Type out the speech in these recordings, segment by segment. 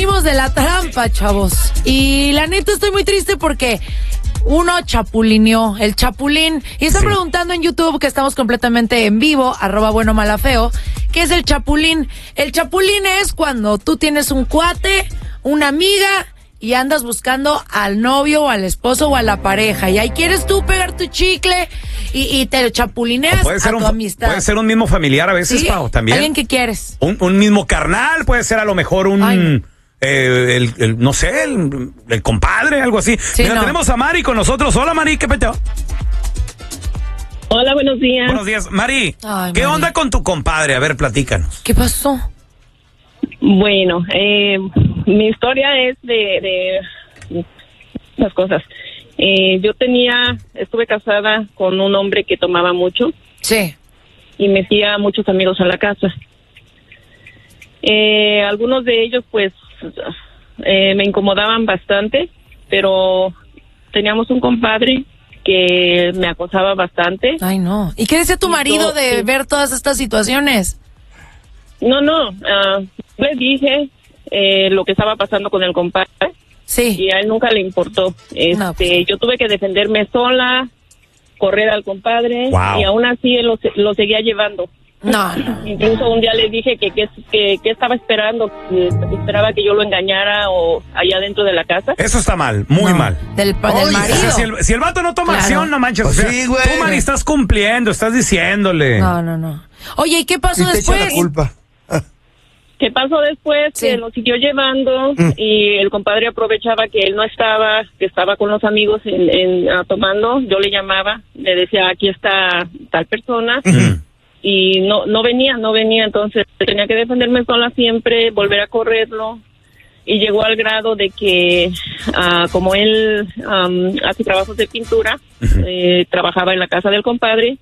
salimos de la trampa, chavos. Y la neta estoy muy triste porque uno chapulineó, el chapulín. Y está preguntando en YouTube, que estamos completamente en vivo, @buenomalafeo, ¿qué es el chapulín? El chapulín es cuando tú tienes un cuate, una amiga, y andas buscando al novio o al esposo o a la pareja. Y ahí quieres tú pegar tu chicle y te chapulineas a tu amistad. Puede ser un mismo familiar a veces, ¿Sí? Pau, también. Alguien que quieres. Un mismo carnal, puede ser a lo mejor un... no sé, el compadre, algo así. Sí, Mira, tenemos a Mari con nosotros. Hola, Mari, ¿qué peteo? Hola, buenos días. Buenos días. Mari, Ay, ¿qué Mari. onda con tu compadre? A ver, platícanos. ¿Qué pasó? Bueno, mi historia es de las cosas. Estuve casada con un hombre que tomaba mucho Sí. y metía a muchos amigos a la casa. Algunos de ellos, pues, me incomodaban bastante, pero teníamos un compadre que me acosaba bastante. Ay, no. ¿Y qué decía tu marido de sí. ver todas estas situaciones? No, le dije lo que estaba pasando con el compadre. Sí. Y a él nunca le importó. No, pues. Yo tuve que defenderme sola, correr al compadre, Wow. y aún así él lo seguía llevando. No. Incluso un día le dije que estaba esperando, que esperaba que yo lo engañara o allá dentro de la casa. Eso está mal, muy No. mal. Del O marido. sea, si el vato no toma Claro. acción, no manches. Pues o sea, sí, güey. tú, Mari, estás cumpliendo, estás diciéndole. No. Oye, ¿y qué pasó Y te echa después? la culpa. ¿Qué pasó después? Sí. Que lo siguió llevando y el compadre aprovechaba que él no estaba, que estaba con los amigos tomando. Yo le llamaba, le decía, aquí está tal persona. Y no venía, entonces tenía que defenderme sola siempre, volver a correrlo, y llegó al grado de que como él hace trabajos de pintura, trabajaba en la casa del compadre,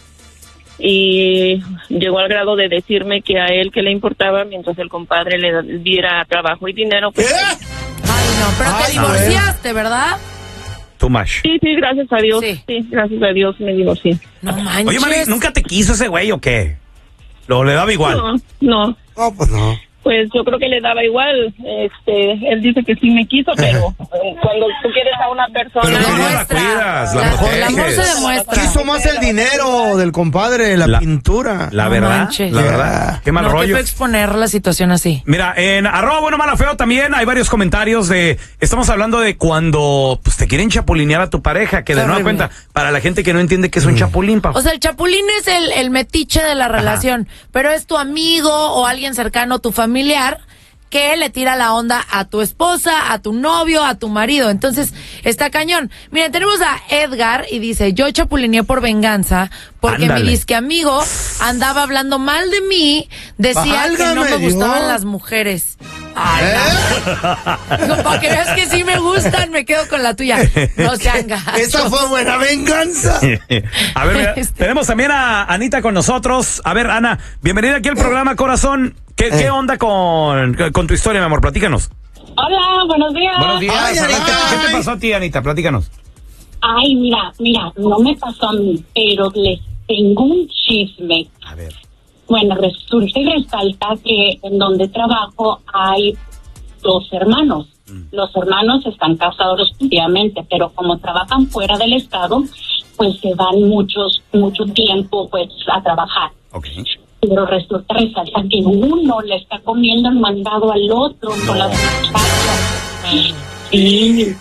y llegó al grado de decirme que a él que le importaba mientras el compadre le diera trabajo y dinero. Pues, Ay, no, pero te Ay, divorciaste, ¿verdad? Too much. sí, gracias a Dios, Sí. sí, gracias a Dios me divorcié. No manches. Oye, Mari, ¿nunca te quiso ese güey o qué? ¿Lo le daba igual? No. No, pues no. Pues yo creo que le daba igual. Él dice que sí me quiso, pero cuando tú quieres a una persona... Pero La no la muestra. cuidas, la El amor proteges. se demuestra. Quiso más el dinero del compadre, la pintura. La No verdad, manches. la verdad. Qué mal No, rollo. Qué fue exponer la situación así. Mira, en @buenomalafeo también hay varios comentarios estamos hablando de cuando pues te quieren chapulinear a tu pareja, que de nueva Horrible. cuenta, para la gente que no entiende que es un chapulín, Pau. O sea, el chapulín es el metiche de la relación, pero es tu amigo o alguien cercano, tu familiar, que le tira la onda a tu esposa, a tu novio, a tu marido. Entonces, está cañón. Miren, tenemos a Edgar y dice, yo chapulineé por venganza porque Ándale. mi disque amigo andaba hablando mal de mí, decía que no me Válgame gustaban Dios. las mujeres. Ay, no, para que veas que sí me gustan, me quedo con la tuya. No sean gachos. Esa fue buena venganza. A ver, mira, tenemos también a Anita con nosotros. A ver, Ana, bienvenida aquí al programa, corazón. ¿Qué onda con tu historia, mi amor? Platícanos. Hola, buenos días. Buenos días, Ay, Anita. Anita. ¿Qué te pasó a ti, Anita? Platícanos. Ay, mira, no me pasó a mí, pero les tengo un chisme. A ver. Bueno, resulta y resalta que en donde trabajo hay 2 hermanos. Los hermanos están casados respectivamente, pero como trabajan fuera del estado, pues se van mucho tiempo pues a trabajar. Ok. Pero resulta resalta que uno le está comiendo el mandado al otro con las muchachas. Sí.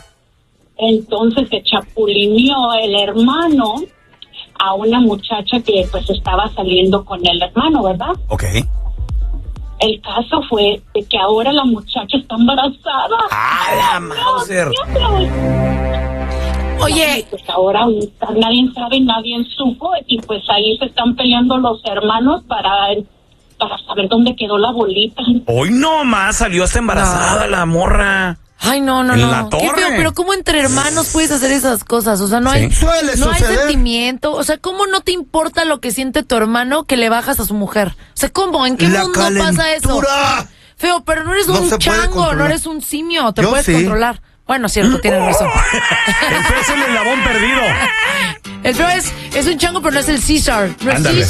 Entonces se chapulineó el hermano a una muchacha que pues estaba saliendo con el hermano, ¿verdad? Ok. El caso fue de que ahora la muchacha está embarazada. ¡Ah, la Mauser! Oye, Pues ahora nadie sabe, nadie supo, y pues ahí se están peleando los hermanos para saber dónde quedó la bolita. Hoy nomás salió hasta embarazada la morra. ay, no. En la Qué torre. feo, pero ¿cómo entre hermanos puedes hacer esas cosas? O sea, no hay, Sí. Suele no hay suceder. sentimiento. O sea, ¿cómo no te importa lo que siente tu hermano que le bajas a su mujer? O sea, ¿cómo? ¿En qué La mundo pasa eso? calentura. Feo, pero no eres No un se puede chango, controlar. no eres un simio, te Yo puedes sí. controlar. Bueno, cierto, tienes razón. El pez en el labón perdido. El feo es un chango, pero no es el César. No es Ándale.